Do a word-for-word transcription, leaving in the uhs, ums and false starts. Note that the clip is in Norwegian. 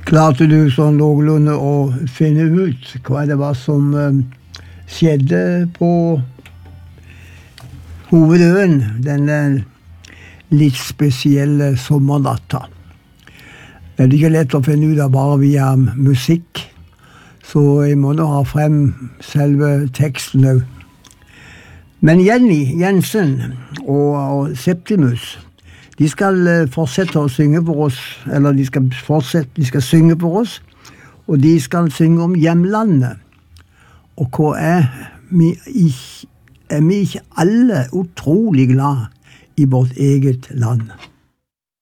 Klarte du sånn noenlunde å finne ut hva det var som eh, skjedde på hovedøen denne litt spesielle sommernatta? Det er ikke lett å finne ut av bare via musikk, så jeg må nå ha frem selve teksten også. Men Jenny Jensen og, og Septimus, de skal fortsette å synge for oss, eller de skal fortsette, de skal synge for oss, og de skal synge om hjemlandet. Og hva er vi ikke, er vi ikke alle utrolig glad i vårt eget land?